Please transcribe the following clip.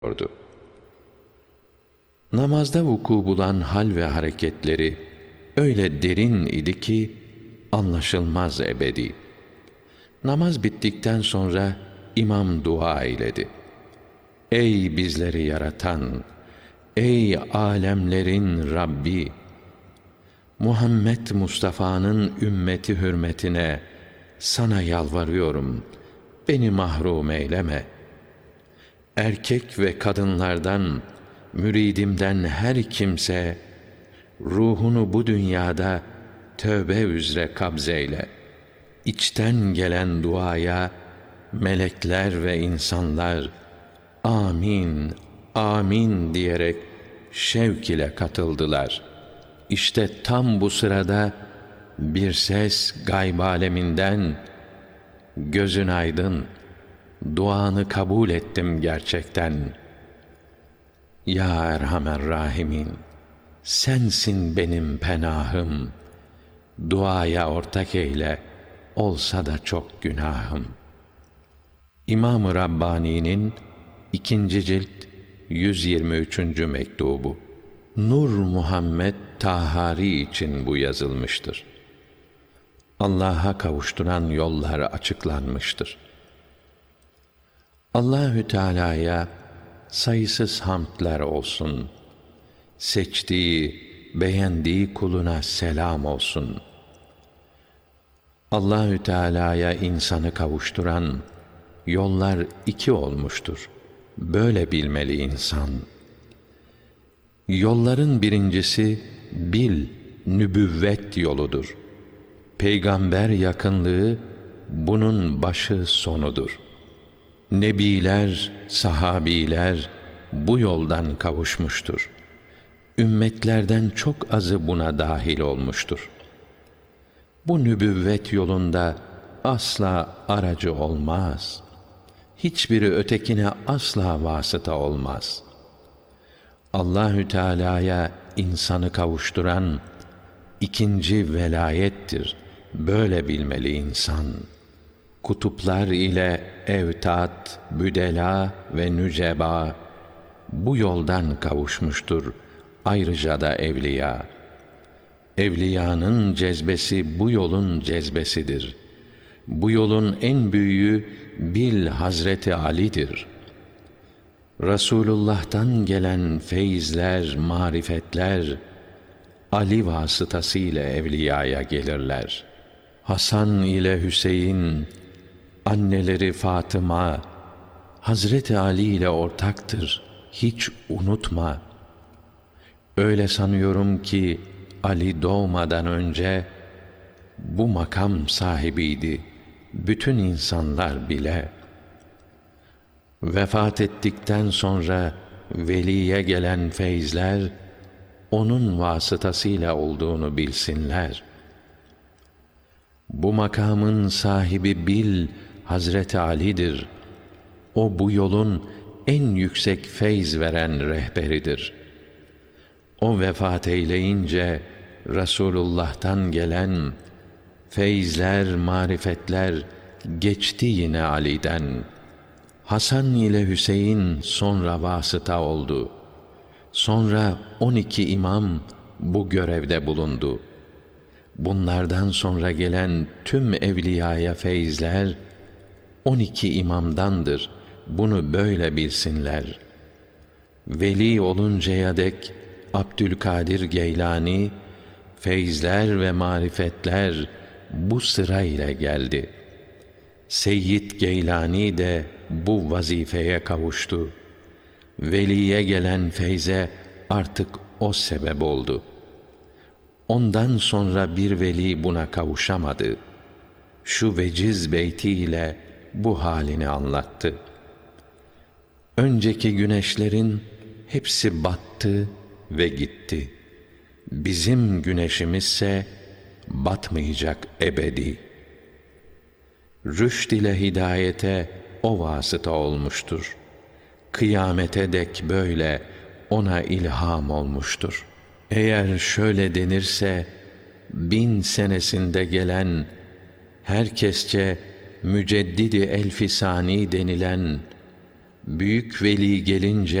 ediyordu. Namazda vuku bulan hal ve hareketleri öyle derin idi ki anlaşılmaz ebedi. Namaz bittikten sonra imam dua eyledi. Ey bizleri yaratan, ey alemlerin Rabbi! Muhammed Mustafa'nın ümmeti hürmetine sana yalvarıyorum, beni mahrum eyleme. Erkek ve kadınlardan, müridimden her kimse, ruhunu bu dünyada tövbe üzere kabzeyle. İçten gelen duaya, melekler ve insanlar, amin, amin diyerek şevk ile katıldılar. İşte tam bu sırada bir ses gayb aleminden, gözün aydın, duanı kabul ettim gerçekten. Ya Erhamer Rahimin, sensin benim penahım, duaya ortak eyle, olsa da çok günahım. İmam-ı Rabbani'nin 2. cilt 123. mektubu. Nur Muhammed Tahari için bu yazılmıştır. Allah'a kavuşturan yollar açıklanmıştır. Allahü Teala'ya sayısız hamdler olsun. Seçtiği, beğendiği kuluna selam olsun. Allahü Teala'ya insanı kavuşturan yollar 2 olmuştur. Böyle bilmeli insan. Yolların birincisi bil, nübüvvet yoludur. Peygamber yakınlığı bunun başı sonudur. Nebiler, sahabiler bu yoldan kavuşmuştur. Ümmetlerden çok azı buna dahil olmuştur. Bu nübüvvet yolunda asla aracı olmaz. Hiçbiri ötekine asla vasıta olmaz. Allahü Teala'ya insanı kavuşturan 2. velayettir. Böyle bilmeli insan. Kutuplar ile evtat, büdela ve nüceba bu yoldan kavuşmuştur. Ayrıca da evliya. Evliyanın cezbesi bu yolun cezbesidir. Bu yolun en büyüğü bil Hazreti Ali'dir. Resulullah'tan gelen feyizler, marifetler Ali vasıtasıyla evliyaya gelirler. Hasan ile Hüseyin, anneleri Fatıma, Hazreti Ali ile ortaktır, hiç unutma. Öyle sanıyorum ki Ali doğmadan önce bu makam sahibiydi, bütün insanlar bile. Vefat ettikten sonra veliye gelen feyizler, onun vasıtasıyla olduğunu bilsinler. Bu makamın sahibi bil Hazreti Ali'dir. O bu yolun en yüksek feyz veren rehberidir. O vefat eyleyince Resulullah'tan gelen feyizler, marifetler geçti yine Ali'den. Hasan ile Hüseyin sonra vasıta oldu. Sonra 12 imam bu görevde bulundu. Bunlardan sonra gelen tüm evliyaya feyizler 12 imamdandır. Bunu böyle bilsinler. Veli oluncaya dek Abdülkadir Geylani, feyizler ve marifetler bu sırayla geldi. Seyyid Geylani de bu vazifeye kavuştu. Veliye gelen feyze artık o sebep oldu. Ondan sonra bir veli buna kavuşamadı. Şu veciz beytiyle bu halini anlattı. Önceki güneşlerin hepsi battı ve gitti. Bizim güneşimizse batmayacak ebedi. Rüşd ile hidayete o vasıta olmuştur. Kıyamete dek böyle ona ilham olmuştur. Eğer şöyle denirse, 1000 senesinde gelen, herkesçe müceddidi elfisani denilen büyük veli gelince